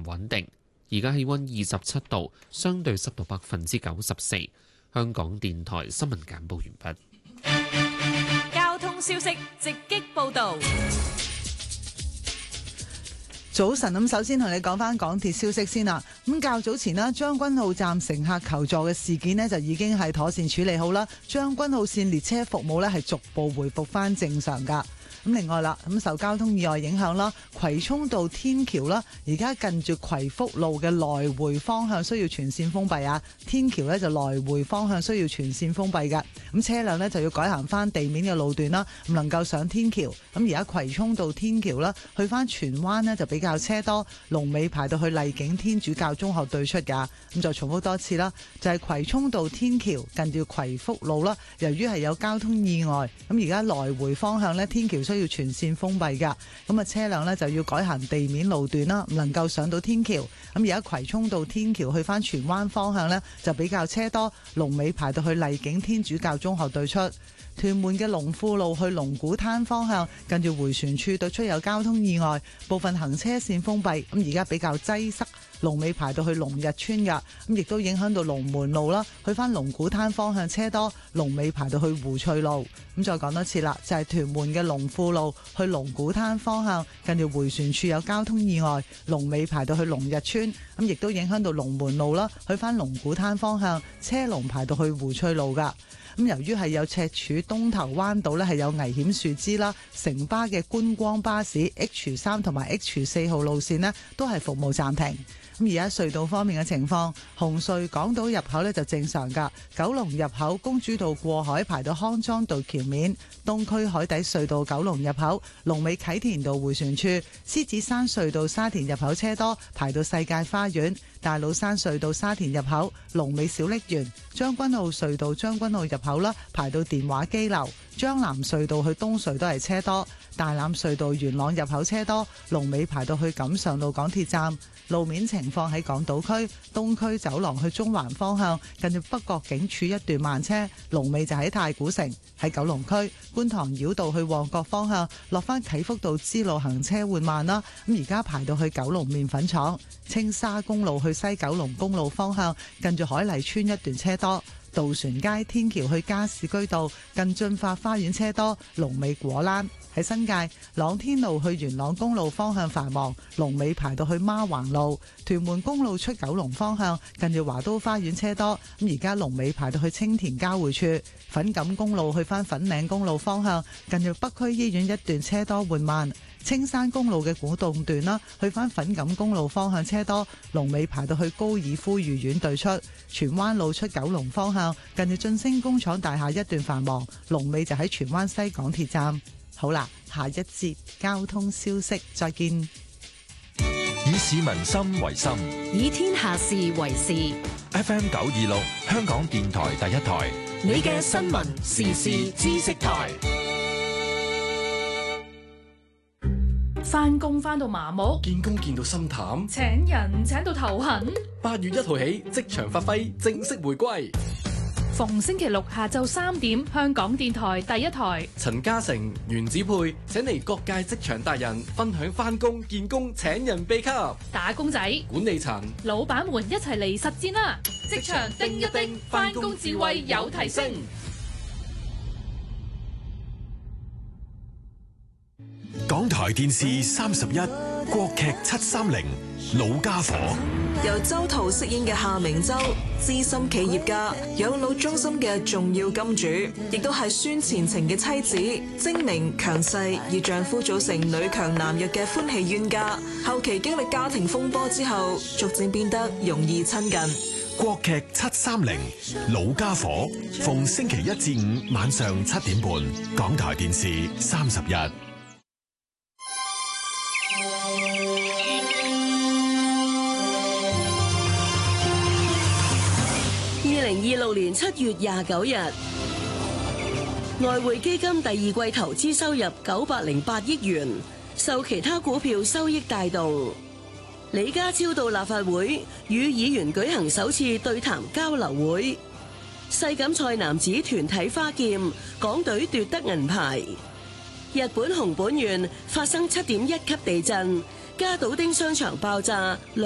穩定。而家氣溫27度，相對濕度94%。香港電台新聞簡報完畢。 交通消息直擊報導。 早晨，咁首先同你講翻港鐵消息先啦。咁較早前啦，將軍澳站乘客求助嘅事件呢，就已經係妥善處理好啦。將軍澳線列車服務呢，係逐步回復翻正常噶。咁另外啦，咁受交通意外影響啦，葵涌道天橋啦，而家近住葵福路嘅來回方向需要全線封閉啊。天橋呢就來回方向需要全線封閉嘅，咁車輛呢就要改行翻地面嘅路段啦，唔能夠上天橋。咁而家葵涌道天橋啦，去翻荃灣呢就比較車多，龍尾排到去麗景天主教中學對出噶。咁就重複多次啦，就係葵涌道天橋近住葵福路啦，由於係有交通意外，咁而家來回方向呢，天橋需要全線封閉噶，咁啊車輛呢就要改行地面路段啦，唔能夠上到天橋。咁而家葵涌道天橋去翻荃灣方向呢，就比較車多，龍尾排到去麗景天主教中學對出。屯門嘅龍富路去龍鼓灘方向，近住迴旋處對出有交通意外，部分行車線封閉，咁而家比較擠塞，龍尾排到去龍日村噶，咁亦都影響到龍門路啦，去翻龍鼓灘方向車多，龍尾排到去湖翠路。咁再講多次啦，就係屯門嘅龍富路去龍鼓灘方向，近住迴旋處有交通意外，龍尾排到去龍日村，咁亦都影響到龍門路啦，去翻龍鼓灘方向車龍排到去湖翠路噶。咁由於係有赤柱東頭灣道呢係有危險樹枝啦，城巴嘅觀光巴士 H3 同埋 H4 號路線呢都係服務暫停。咁而家隧道方面嘅情況，紅隧港島入口呢就正常噶，九龍入口公主道過海排到康莊道橋面，東區海底隧道九龍入口龍尾啟田道迴旋處，獅子山隧道沙田入口車多排到世界花園，大老山隧道沙田入口龍尾小瀝源，將軍澳隧道將軍澳入口啦排到電話機樓，將南隧道去東隧都係車多，大欖隧道元朗入口車多，龍尾排到去錦上路港鐵站。路面情況喺港島區東區走廊去中環方向，近住北角警署一段慢車，龍尾就喺太古城。喺九龍區觀塘繞道去旺角方向，落返啟福道支路行車緩慢啦。咁而家排到去九龍麵粉廠，青沙公路去西九龍公路方向，近住海麗村一段車多。渡船街天橋去加士居道近駿發花園車多，龍尾果欄。喺新界朗天路去元朗公路方向繁忙，龍尾排到去孖橫路。屯門公路出九龍方向近住華都花園車多，咁而家龍尾排到去青田交匯處。粉錦公路去返粉嶺公路方向近住北區醫院一段車多緩慢。青山公路嘅古洞段啦，去返粉錦公路方向車多，龍尾排到去高爾夫御苑對出。荃灣路出九龍方向近住晉星工廠大廈一段繁忙，龍尾就喺荃灣西港鐵站。好啦，下一節交通消息再見。 以市民心為心， 以天下事為事。 FM 926香港電台第一台， 你嘅新聞時事知識台。返工返到麻木， 見工見到心淡， 請人請到頭痕。 8月1號起，職場發揮正式回歸。 逢星期六下晝3點，香港電台第一台。 陳嘉誠、袁子佩請嚟各界職場達人分享返工、見工、請人秘笈。 打工仔、 管理層、 老闆們一齊嚟實戰啦！職場叮一叮，返工智慧有提升。 港台電視31國劇730老家伙， 由周濤飾演嘅夏明洲，資深企業家，養老中心嘅重要金主，亦都係孫前程嘅妻子，精明強勢，以丈夫組成女強男弱嘅歡喜冤家。後期經歷家庭風波之後，逐漸變得容易親近。 國劇730老家伙，逢星期1至5晚上7點半，港台電視31。 2026年7月29日，外匯基金第二季投資收入908億元，受其他股票收益帶動。李家超到立法會與議員舉行首次對談交流會。世錦賽男子團體花劍，港隊奪得銀牌。日本熊本縣發生7.1級地震，加島町商場爆炸。